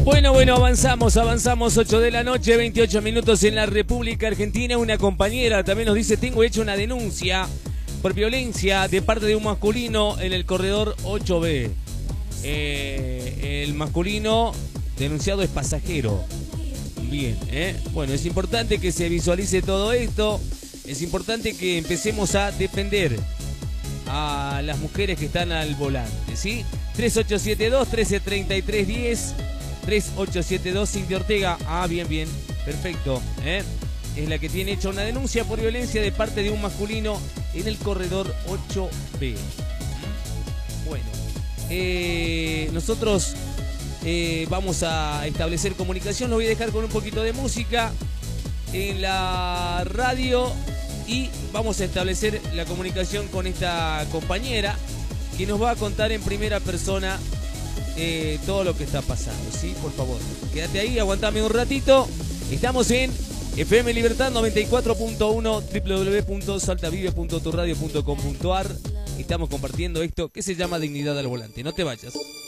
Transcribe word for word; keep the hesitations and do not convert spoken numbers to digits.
Bueno, bueno, avanzamos, avanzamos, ocho de la noche, veintiocho minutos en la República Argentina. Una compañera también nos dice, tengo hecho una denuncia por violencia de parte de un masculino en el corredor ocho B. Eh, el masculino denunciado es pasajero. Bien, ¿eh? Bueno, es importante que se visualice todo esto. Es importante que empecemos a defender a las mujeres que están al volante, ¿sí? tres ocho siete dos, uno tres tres tres, uno cero. tres ocho siete dos, Cintia Ortega. Ah, bien, bien. Perfecto, ¿eh? Es la que tiene hecha una denuncia por violencia de parte de un masculino en el corredor ocho B. Bueno, eh, nosotros eh, vamos a establecer comunicación. Lo voy a dejar con un poquito de música en la radio y vamos a establecer la comunicación con esta compañera que nos va a contar en primera persona eh, todo lo que está pasando, ¿sí? Por favor, quédate ahí, aguantame un ratito. Estamos en F M Libertad noventa y cuatro punto uno, doble u doble u doble u punto saltavive punto tu radio punto com punto ar. Estamos compartiendo esto que se llama Dignidad al Volante. No te vayas.